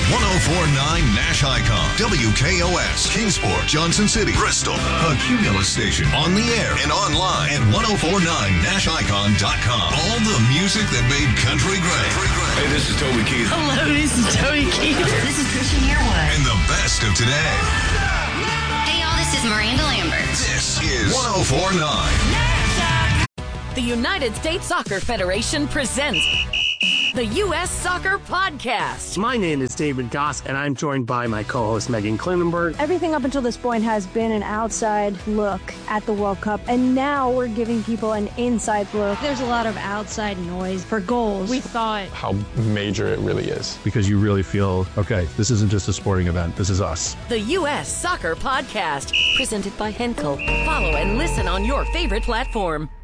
104.9 Nash Icon, WKOS, Kingsport, Johnson City, Bristol, a Cumulus station, on the air and online at 1049nashicon.com. All the music that made country great. Hey, this is Toby Keith. Hello, this is Toby Keith. This is Christian Yearwood. And the best of today. Hey, y'all, this is Miranda Lambert. This is 104.9. The United States Soccer Federation presents the U.S. Soccer Podcast. My name is David Goss, and I'm joined by my co-host Megan Klinenberg. Everything up until this point has been an outside look at the World Cup, and now we're giving people an inside look. There's a lot of outside noise for goals. We thought how major it really is. Because you really feel, okay, this isn't just a sporting event, this is us. The U.S. Soccer Podcast, presented by Henkel. Follow and listen on your favorite platform.